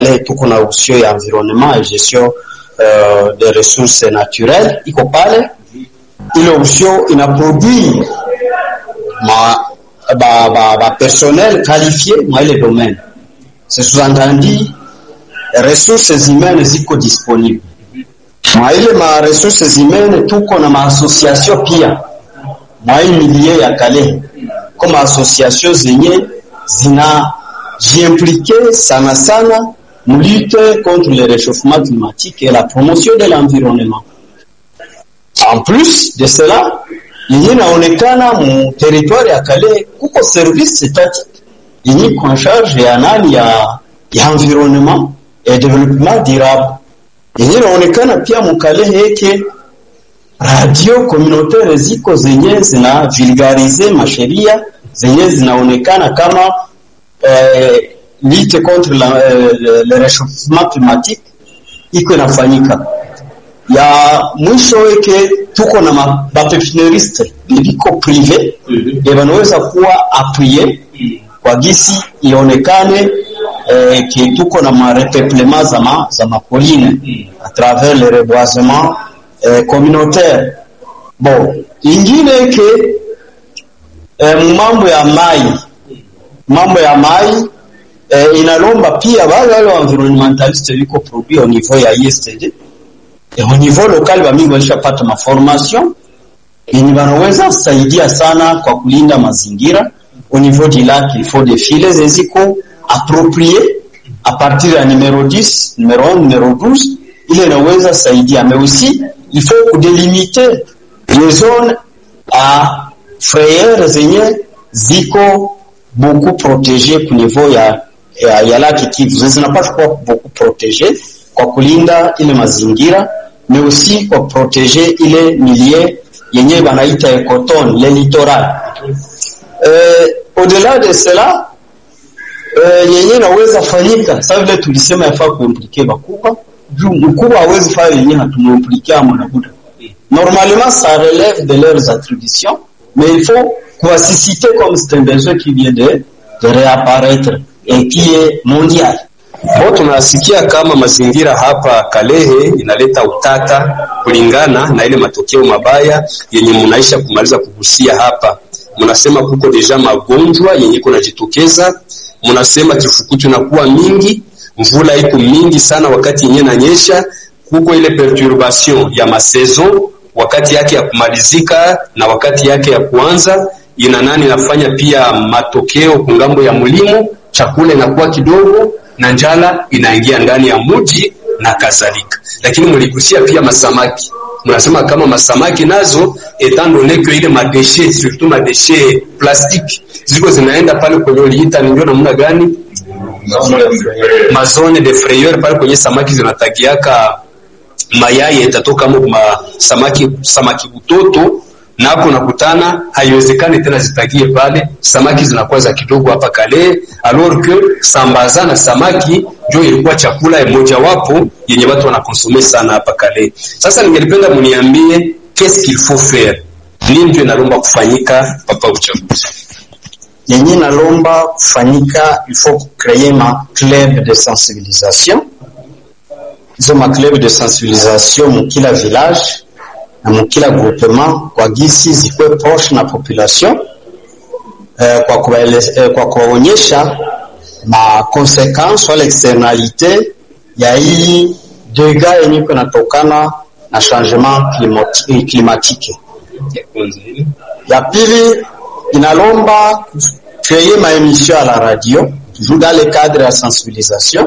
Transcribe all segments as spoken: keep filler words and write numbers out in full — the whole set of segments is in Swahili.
tuko na usio ya environnement et gestion euh, des ressources naturelles iko pale. Ile usio inaproduire ma ba, ba, ba personnel qualifié dans le domaine. C'est sous-entendu ressources humaines ziko disponible. Mwa ile ma ressources humaines tuko na ma association pia mwa milieu ya Kalehe kama association zenye zina j'impliqué sana sana lutte contre le réchauffement climatique et la promotion de l'environnement. En plus de cela, yenye naonekana mu territoire ya Kalehe kuko service étatique yenye en charge ya nani ya, ya environnement et développement durable. Yenye naonekana pia mu Kalehe yake radio communautaire ziko zenye zina vulgariser masheria zenye zinaonekana kama eh, lutte contre la, euh, le, le réchauffement climatique iko inafanyika. Ya mwisho weke tuko na bapepinieriste biko privé mm-hmm. e banaweza kuwa appuyer kwa gisi ionekane eh, ki tuko na marepeuplement za ma za mapoline mm-hmm. à travers le reboisement eh, communautaire. Bon, ingine ke eh, mambo ya mai mambo ya mai eh, inalomba pia wale wale environnementaliste biko produit au niveau ya I S T D et au niveau local ba mingi walishapata ma formation yenye wanaweza saidia sana kwa kulinda mazingira. Au niveau du lac il faut des filets zeziko appropriés à partir ya numéro dix, numéro un, numéro douze, ile inaweza saidia, mais aussi il faut délimiter les zones à frayeur zenye ziko beaucoup protégées au niveau ya ya, ya lac Kivu. Zinapaswa kuwa beaucoup protégées kwa kulinda ile mazingira, mais aussi kwa protéger ile milieu yenye banaita ecotone, le littoral. Euh, au-delà de cela, euh, yenye naweza fanyika, sasa vile tulisema yafaa kuimplike bakubwa, juu mkubwa hawezi fanya yenye hatumimplike mwanabuda. Normalement, ça relève de leurs attributions, mais il faut coassiciter comme c'est un besoin qui vient de, de réapparaître et qui est mondial. Kwa tunasikia kama mazingira hapa Kalehe inaleta utata kulingana na ile matokeo mabaya yenye mnaisha kumaliza kugusia hapa. Mnasema kuko deja magonjwa yenye kunajitokeza, mnasema kifukutu inakuwa mingi, mvula iko mingi sana wakati yenye nanyesha, kuko ile perturbation ya masaison wakati yake ya kumalizika na wakati yake ya kuanza, ina nani nafanya pia matokeo kungambo ya mlimo, chakula inakuwa kidogo na njala inaingia ndani ya mji na kadhalika. Lakini mligusia pia masamaki. Mnasema kama masamaki nazo étant donné que ile madéchets surtout madéchets plastiques ziko zinaenda pale kwenye uliita ndio namna gani ma zone de frayeur pale kwenye samaki zinatagiaka mayai itatoka ma samaki samaki butoto nako nakutana haiwezekani tena zitagie pale, samaki zinakuwa za kidogo hapa Kalehe, alors que sambaza na samaki ndio ilikuwa chakula moja wapo yenye watu wanakonsome sana hapa Kalehe. Sasa ningelipenda mniambie qu'est-ce qu'il faut faire, nini ndio inalomba kufanyika papa uchaguzi yenye inalomba kufanyika? Il faut créer ma club de sensibilisation. Hizo ma club de sensibilisation mkila village na mkila groupement kwa gisi zikwe proche na population eh, kwa kuwaeleza, eh, kwa kuwaonyesha ma conséquences wala externalité ya hii dega yenye kunatokana na changement climatique. Ya pili inalomba créer ma émission à la radio toujours dans le cadre de la sensibilisation,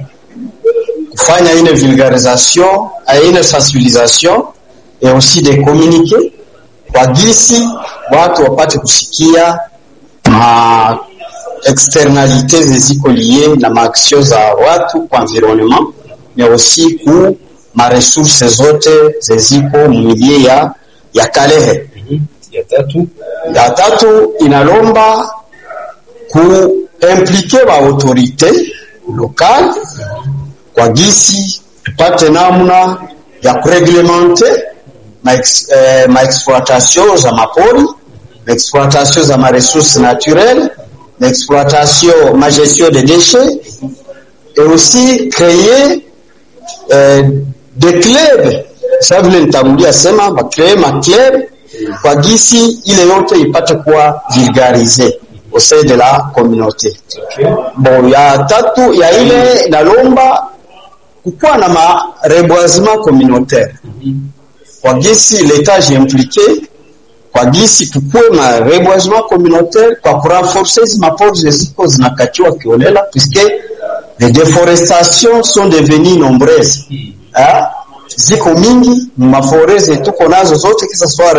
kufanya une vulgarisation et une sensibilisation et aussi de communiquer kwa gisi watu wapate kusikia ma externalités ziko liées na maaction za watu kwa environnement, mais aussi ku ma ressources zote ziko milieu ya ya Kalehe. Ya tatu ya tatu inalomba ku impliquer ba autorité locale kwa gisi tupate namna ya kureglementer ma, ex, eh, ma exploitation za mapori, ma exploitation za ma ressources naturelles, ma exploitation, ma gestion des déchets, et aussi créer euh, des clubs. Ça vile nitangulia sema ba créer ma club kwa gisi ile yote ipate kuwa vulgarisé au sein de la communauté. Okay. Bon, ya tatu ya ile nalomba kukuwa na ma reboisement communautaire. Mm-hmm. Kwa gisi l'État j'ai impliqué kwa gisi tukue ma reboisement communautaire kwa kurenforcer zima pori ziko zinakatiwa kiolela puisque les déforestations sont devenues nombreuses. Mm. Ah, ziko mingi mafore zetu tuko nazo zote, kisa soit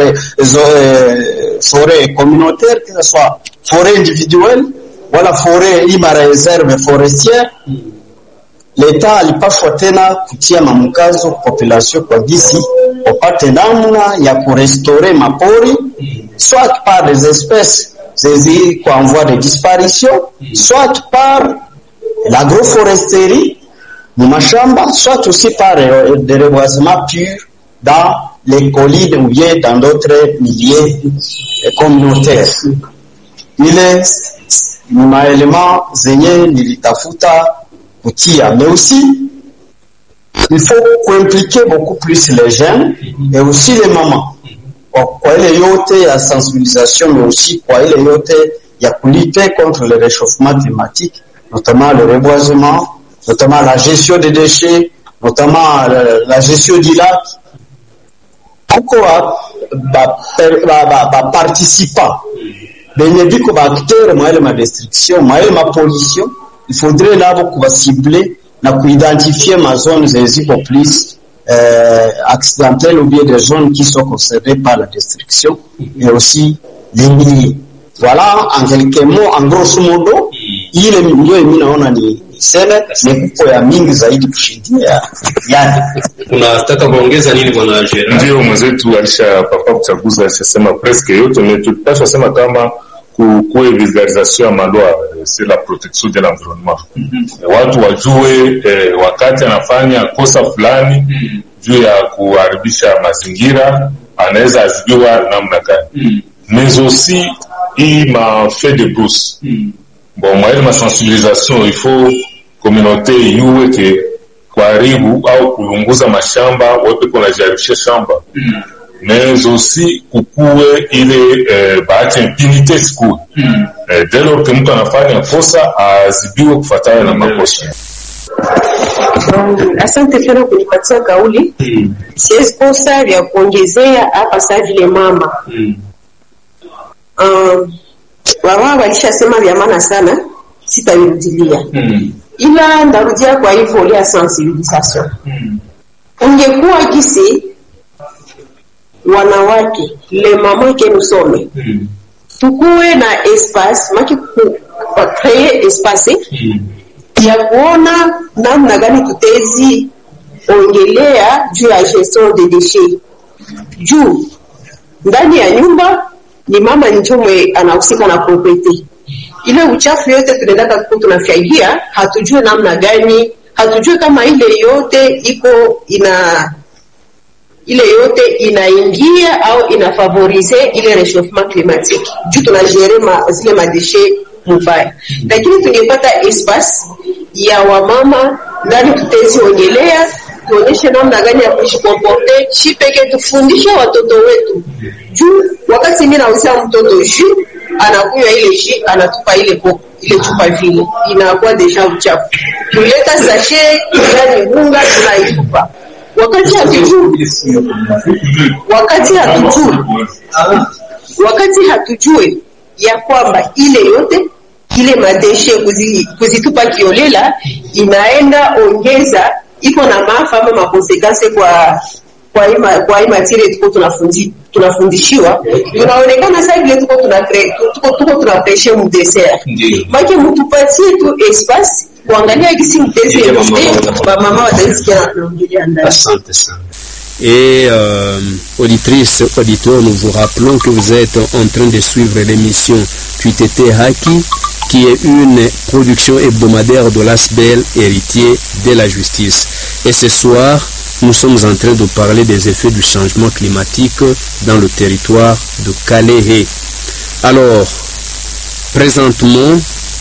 eh, forêt communautaire, kisa soit forêt individuelle wala forêt ima réserve forestière. Mm. L'État alipashwa tena kutia mamkazo population kwa gisi wapate namna ya kurestore mapori, soit par des espèces zezi kwa en voie de disparition, soit par l'agroforesterie ni mashamba, soit aussi par des reboisements purs dans les collines ou bien dans d'autres milieux communautaires. Ile ni maelema zenye nilitafuta kutia, mais aussi il faut impliquer beaucoup plus les jeunes et aussi les mamans kwa ile yote ya sensibilisation, mais aussi kwa ile yote ya lutter contre le réchauffement climatique, notamment le reboisement, notamment la gestion des déchets, notamment la, la gestion du lac. Pourquoi ba, ba, ba, ba participants benye biko ba acteurs mwa ile ma destruction, mwa ile ma pollution, il faudrait là beaucoup cibler na kuidentifier ma zone ziko plus euh, accidentelles ou bien des zones qui sont concernées par la destruction, et aussi les milieux. Voilà en quelques mots, en grosso modo, ile ndio mimi naona ni sema ni kuko ya mingi zaidi kushindia. Yani unataka kuongeza nini bwana Gerard? Ndio mwenzetu alisha papa kuchaguza alishasema presque yote, mais tutapaswa sema kama kuwe vulgarisation ya malwa, c'est la protection de l'environnement. Mm-hmm. Watu wajue eh, wakati anafanya kosa fulani mm-hmm. juu ya kuharibisha mazingira anaweza azibiwa namna gani. Mm-hmm. Mais aussi hii ma fait de brousse. Mm-hmm. Bon, moi ma sensibilisation il faut communauté iwe ke kuharibu au kulunguza mashamba wepe kuna jaribisha shamba. Mm-hmm. Mais aussi kukuwe ile eh, bahati impunité siku mm. eh, dès lors que mtu anafanya kosa azibiwe kufuatana na makosa. Um, asante sana kunipatia kauli. Mm. Siwezi kosa vya kuongezea hapa sasa vile mama. Mm. Um, wao walishasema vya maana sana, sitarudilia. Mm. Ila ndarudia kwa hivyo ile sensibilisation. Mm. Ungekuwa kisi wanawake le mama ke nusome mm. tukuwe na espace maki kwa créer espace mm. ya kuona namna gani tutezi ongelea juu ya gestion de déchets. Juu ndani ya nyumba ni mama njomwe anahusika na propriete. Ile uchafu yote tunaenda kwa tunafyagia, hatujue namna gani, hatujue kama ile yote iko ina ile yote inaingia au inafavorize ile réchauffement climatique. Juu tunagere ma zile madeshe mubaya. Lakini tungepata espace ya wamama ndani tutezi ongelea, tuoneshe namna gani ya kujikomporte, shipeke tufundishe watoto wetu. Juu wakati mimi nausia mtoto juu anakunywa ile juu anatupa ile kopo ile chupa vile inakuwa deja uchafu. Tuleta sachet ndani bunga tunaitupa. Wakati hatujui wakati hatujui wakati hatujui ya kwamba ile yote ile madeshe kuzi, kuzitupa kiolela inaenda ongeza iko na maafa ama makonsekanse kwa kwa ima kwa ima tire tuko tunafundi tunafundishiwa tunaonekana sasa vile tuko tuna tuko tuko tunapeshe mu dessert maki mtupatie tu espace kuangalia kisi mtezi ba mama watasikia naongelea ndani. Asante sana. Et euh, auditrices, auditeurs, nous vous rappelons que vous êtes en train de suivre l'émission Tuitete Haki, qui est une production hebdomadaire de l'A S B L, héritier de la justice. Et ce soir, nous sommes en train de parler des effets du changement climatique dans le territoire de Kalehe. Alors, présentement,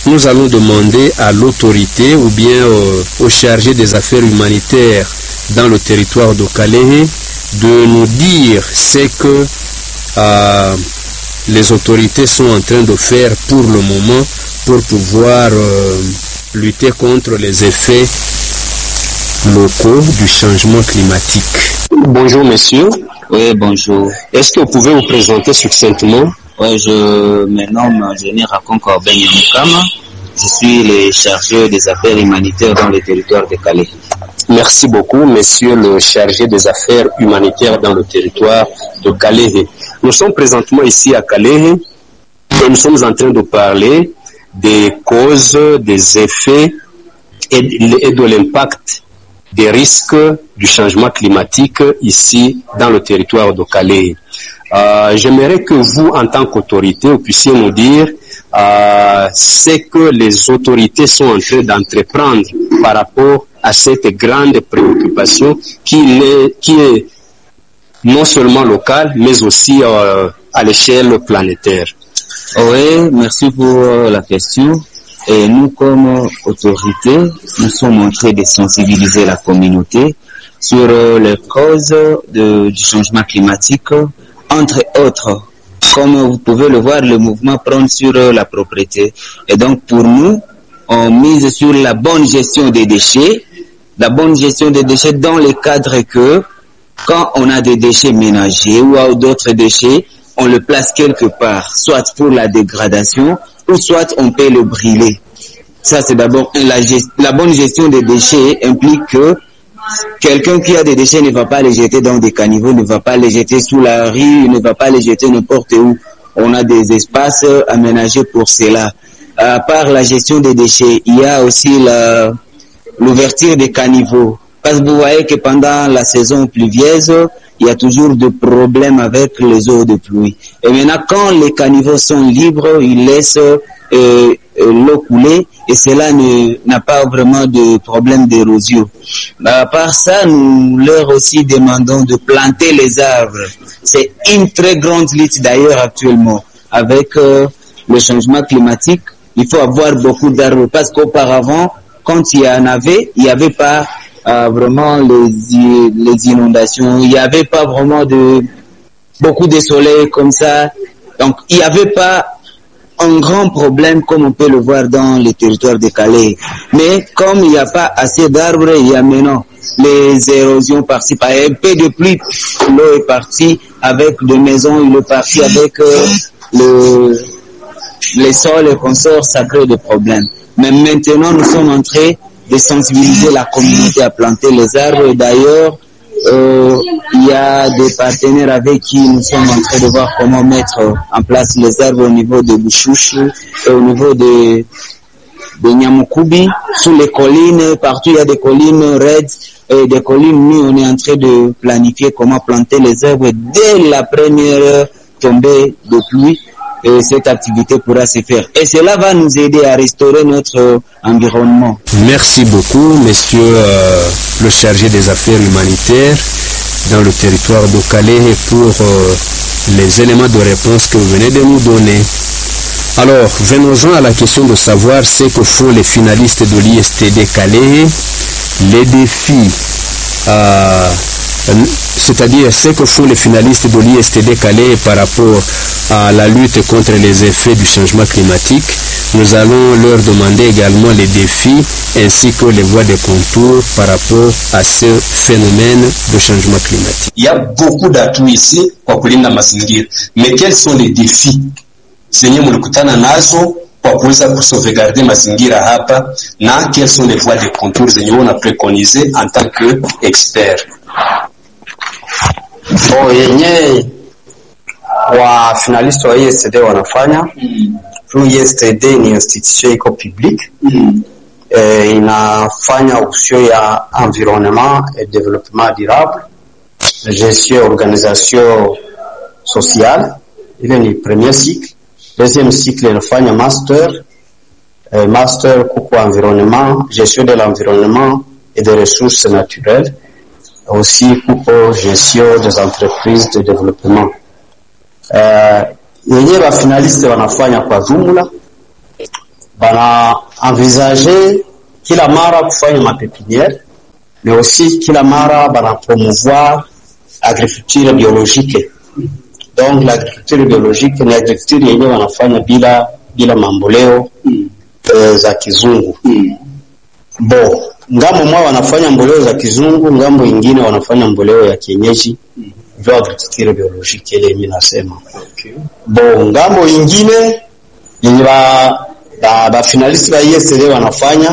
nous allons demander à l'autorité ou bien euh, au chargé des affaires humanitaires dans le territoire de Kalehe de nous dire ce que euh, les autorités sont en train de faire pour le moment pour pouvoir euh, lutter contre les effets locaux du changement climatique. Bonjour monsieur. Oui, bonjour. Est-ce que vous pouvez vous présenter succinctement? Oui, je me nomme Génie Rakon Corben Yamukama. Je suis le chargé des affaires humanitaires dans le territoire de Kalehe. Merci beaucoup, monsieur le chargé des affaires humanitaires dans le territoire de Kalehe. Nous sommes présentement ici à Kalehe et nous sommes en train de parler des causes, des effets et de l'impact des risques du changement climatique ici dans le territoire de Kalehe. Euh, j'aimerais que vous, en tant qu'autorité, vous puissiez nous dire euh, ce que les autorités sont en train d'entreprendre par rapport à cette grande préoccupation qui est, qui est non seulement locale, mais aussi euh, à l'échelle planétaire. Oui, merci pour la question. Et nous, comme autorité, nous sommes en train de sensibiliser la communauté sur les causes de, du changement climatique, entre autres. Comme vous pouvez le voir, le mouvement prend sur la propriété. Et donc, pour nous, on mise sur la bonne gestion des déchets, la bonne gestion des déchets dans le cadre que, quand on a des déchets ménagers ou d'autres déchets, on le place quelque part, soit pour la dégradation, ou soit on peut le brûler. Ça, c'est d'abord la, la bonne gestion des déchets implique que quelqu'un qui a des déchets ne va pas les jeter dans des caniveaux, ne va pas les jeter sous la rue, ne va pas les jeter n'importe où. On a des espaces aménagés pour cela. À part la gestion des déchets, il y a aussi la, l'ouverture des caniveaux. Parce que vous voyez que pendant la saison pluvieuse, il y a toujours des problèmes avec les eaux de pluie. Et maintenant, quand les caniveaux sont libres, ils laissent euh, euh, l'eau couler et cela ne, n'a pas vraiment de problème d'érosion. À part ça, nous leur aussi demandons de planter les arbres. C'est une très grande lutte d'ailleurs actuellement. Avec euh, le changement climatique, il faut avoir beaucoup d'arbres parce qu'auparavant, quand il y en avait, il n'y avait pas Euh, vraiment les, les inondations, il n'y avait pas vraiment de beaucoup de soleil comme ça, donc il n'y avait pas un grand problème comme on peut le voir dans les territoires de Kalehe. Mais comme il n'y a pas assez d'arbres, il y a maintenant les érosions par-ci, par un peu de pluie, l'eau est partie avec des maisons, il est parti avec euh, le, les sols et consorts, ça crée des problèmes. Mais maintenant nous sommes en train de sensibiliser la communauté à planter les arbres. Et d'ailleurs, euh, il y a des partenaires avec qui nous sommes en train de voir comment mettre en place les arbres au niveau de Bouchouchou et au niveau de, de Nyamukubi, sous les collines, partout il y a des collines raides et des collines. Nous, on est en train de planifier comment planter les arbres dès la première tombée de pluie. Et cette activité pourra se faire. Et cela va nous aider à restaurer notre euh, environnement. Merci beaucoup, monsieur euh, le chargé des affaires humanitaires dans le territoire de Kalehe pour euh, les éléments de réponse que vous venez de nous donner. Alors, venons-en à la question de savoir ce que font les finalistes de l'I S T D Kalehe, les défis, euh, c'est-à-dire ce que font les finalistes de l'I S T D Kalehe par rapport à la lutte contre les effets du changement climatique. Nous allons leur demander également les défis ainsi que les voies de contour par rapport à ce phénomène de changement climatique. Il y a beaucoup d'atouts ici kwa kulinda mazingira, mais quels sont les défis zenye mlikutana nazo kwa kuweza kusauvegarder mazingira hapa, na quels sont les voies de contour zenye on a préconisé en tant que expert? Bon, yenye wa finalist wa I S T D wanafanya mm. I S T D ni institution iko public mm. e, inafanya option ya environnement et développement durable, gestion organisation sociale. Ile ni premier cycle. Deuxième cycle inafanya master e, master kuko environnement, gestion de l'environnement et des ressources naturelles, aussi kuko gestion des entreprises de développement. Uh, yenyewe wa finaliste wanafanya kwa jumla bana envisager kila mara kufanya mapepiniere, mais aussi kila mara bana promouvoir agriculture biologique. Donc l'agriculture biologique ni agriculture yenyewe wanafanya bila bila mamboleo mm. e, za kizungu mm. Bo ngambo mwa wanafanya mboleo za kizungu, ngambo ingine wanafanya mboleo ya kienyeji mm. Vya agriculture biologique ile mimi nasema. Okay. Bo ngambo ingine yenye ba ba, ba finalist ba I S L wanafanya